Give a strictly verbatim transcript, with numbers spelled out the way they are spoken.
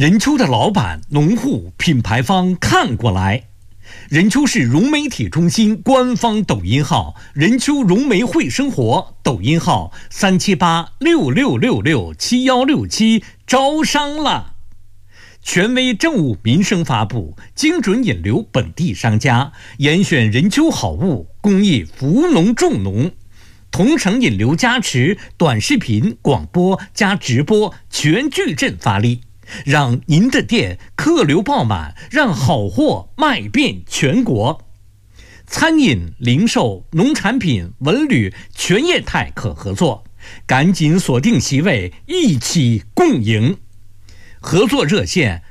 任丘的老板、农户、品牌方看过来。任丘市融媒体中心官方抖音号任丘融媒会生活，抖音号三七八六六六六七幺六七，招商了。权威政务民生发布，精准引流本地商家，严选任丘好物，公益扶农助农。同城引流加持，短视频、广播加直播全矩阵发力，让您的店客流爆满，让好货卖遍全国。餐饮、零售、农产品、文旅全业态可合作，赶紧锁定席位，一起共赢。合作热线